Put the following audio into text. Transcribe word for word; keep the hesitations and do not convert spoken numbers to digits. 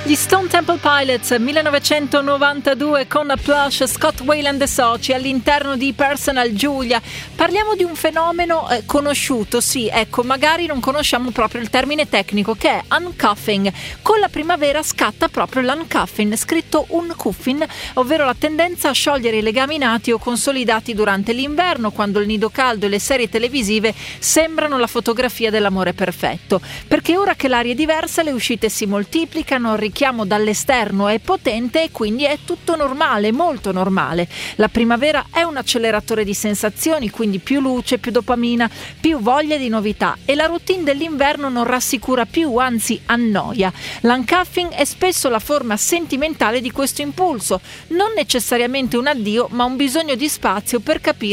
Gli Stone Temple Pilots millenovecentonovantadue con Plush, Scott Weiland e soci all'interno di Personal Giulia. Parliamo di un fenomeno eh, conosciuto, sì, ecco, magari non conosciamo proprio il termine tecnico, che è uncuffing. Con la primavera scatta proprio l'uncuffing, scritto uncuffing, ovvero la tendenza a sciogliere i legami nati o consolidati durante l'inverno, quando il nido caldo e le serie televisive sembrano la fotografia dell'amore perfetto. Perché ora che l'aria è diversa, le uscite si moltiplicano, il richiamo dall'esterno è potente e quindi è tutto normale, molto normale. La primavera è un acceleratore di sensazioni, quindi più luce, più dopamina, più voglia di novità, e la routine dell'inverno non rassicura più, anzi annoia. L'uncuffing è spesso la forma sentimentale di questo impulso, non necessariamente un addio, ma un bisogno di spazio per capire